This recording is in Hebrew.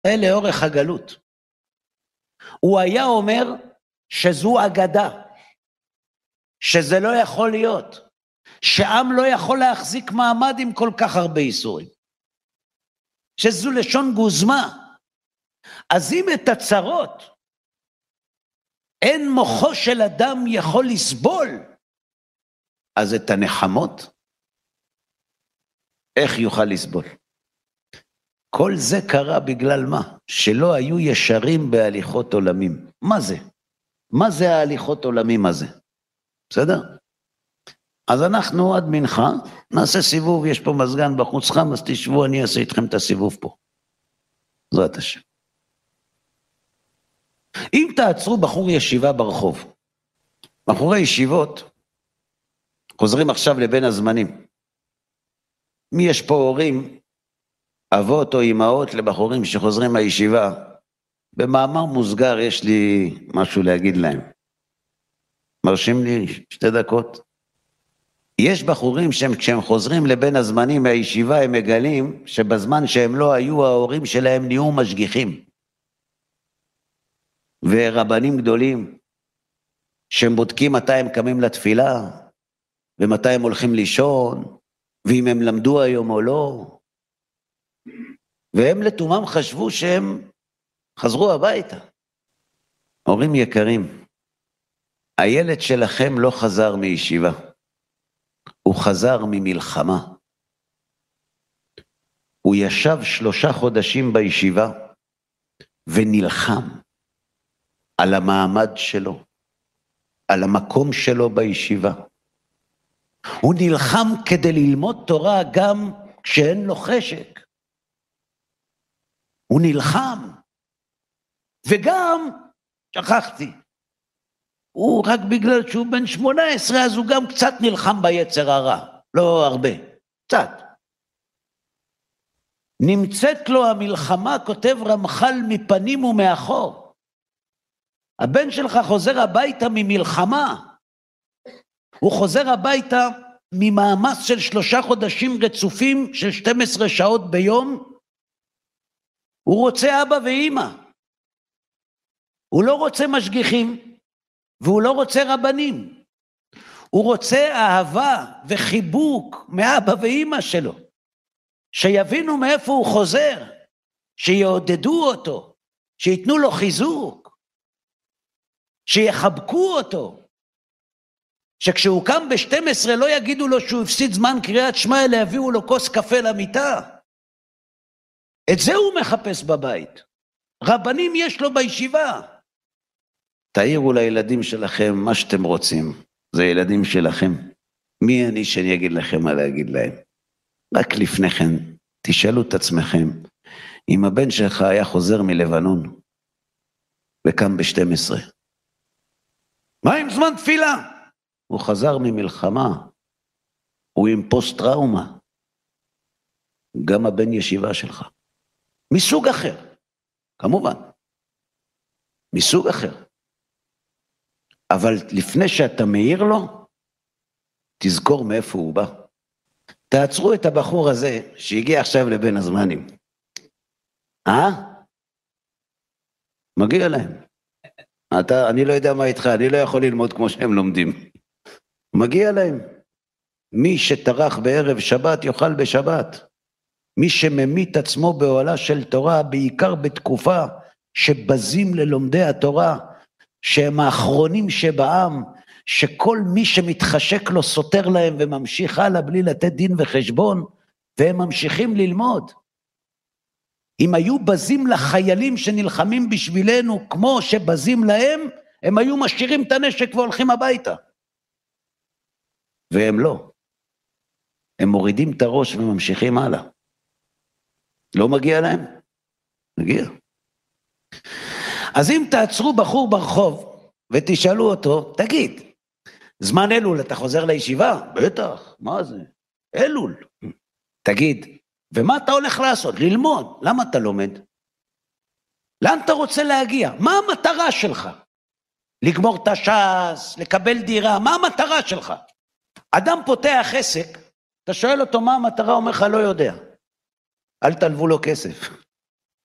לאורך הגלות. הוא היה אומר שזו אגדה, שזה לא יכול להיות, שעם לא יכול להחזיק מעמד עם כל כך הרבה איסורים, שזו לשון גוזמה. אז אם את הצרות אין מוחו של אדם יכול לסבול, אז את הנחמות איך יוכל לסבול? כל זה קרה בגלל מה? שלא היו ישרים בהליכות עולמים. מה זה? מה זה ההליכות עולמים הזה? בסדר? אז אנחנו עד מנחה נעשה סיבוב, יש פה מזגן בחוץ חם, אז תשבו, אני אעשה איתכם את הסיבוב פה. זאת השם. אם תעצרו בחור ישיבה ברחוב, בחורי ישיבות חוזרים עכשיו לבין הזמנים. מי יש פה הורים, אבות או אמהות לבחורים שחוזרים מהישיבה? במאמר מוסגר יש לי משהו להגיד להם. מרשים לי 2 דקות. יש בחורים שהם כשהם חוזרים לבין הזמנים מהישיבה הם מגלים שבזמן שהם לא היו ההורים שלהם נהיו משגיחים. ורבנים גדולים שהם בודקים מתי הם קמים לתפילה ומתי הם הולכים לישון ואם הם למדו היום או לא. והם לתומם חשבו שהם חזרו הביתה. הורים יקרים, הילד שלכם לא חזר מישיבה, הוא חזר ממלחמה. הוא ישב 3 חודשים בישיבה ונלחם על המעמד שלו, על המקום שלו בישיבה. הוא נלחם כדי ללמוד תורה גם כשאין לו חשק. הוא נלחם. וגם, שכחתי, הוא רק בגלל שהוא בן 18, אז הוא גם קצת נלחם ביצר הרע. לא הרבה, קצת. נמצאת לו המלחמה, כותב רמח"ל, מפנים ומאחור. הבן שלך חוזר הביתה ממלחמה. הוא חוזר הביתה ממאמץ של 3 חודשים רצופים של 12 שעות ביום. הוא רוצה אבא ואמא. הוא לא רוצה משגיחים, והוא לא רוצה רבנים. הוא רוצה אהבה וחיבוק מאבא ואמא שלו. שיבינו מאיפה הוא חוזר, שיעודדו אותו, שיתנו לו חיזוק, שיחבקו אותו. שכשהוא קם ב-12 לא יגידו לו שהוא הפסיד זמן קריאת שמע, אלא יביאו לו כוס קפה למיטה. את זה הוא מחפש בבית. רבנים יש לו בישיבה. תעירו לילדים שלכם מה שאתם רוצים. זה ילדים שלכם. מי אני שאני אגיד לכם מה להגיד להם? רק לפני כן, תשאלו את עצמכם, אם הבן שלך היה חוזר מלבנון, וקם ב-12, מה עם זמן תפילה? הוא חזר ממלחמה, הוא עם פוסט טראומה. גם הבן ישיבה שלך. מסוג אחר, כמובן. מסוג אחר. אבל לפני שאתה מעיר לו, תזכור מאיפה הוא בא. תעצרו את הבחור הזה שהגיע עכשיו לבין הזמנים. מגיע להם. אני לא יודע מה איתך, אני לא יכול ללמוד כמו שהם לומדים. מגיע להם. מי שטרח בערב שבת יאכל בשבת. מי שממית עצמו באוהלה של תורה, בעיקר בתקופה שבזים ללומדי התורה, שהם האחרונים שבעם, שכל מי שמתחשק לו סותר להם וממשיך הלאה בלי לתת דין וחשבון, והם ממשיכים ללמוד. אם היו בזים לחיילים שנלחמים בשבילנו כמו שבזים להם, הם היו משאירים את הנשק והולכים הביתה. והם לא. הם מורידים את הראש וממשיכים הלאה. לא מגיע להם? מגיע. אז אם תעצרו בחור ברחוב ותשאלו אותו, תגיד, זמן אלול אתה חוזר לישיבה? בטח, מה זה? אלול. תגיד, ומה אתה הולך לעשות? ללמוד. למה אתה לומד? לאן אתה רוצה להגיע? מה המטרה שלך? לגמור את הש"ס, לקבל דירה, מה המטרה שלך? אדם פותח עסק, אתה שואל אותו מה המטרה, אומר לך לא יודע. אל תלוו לו כסף.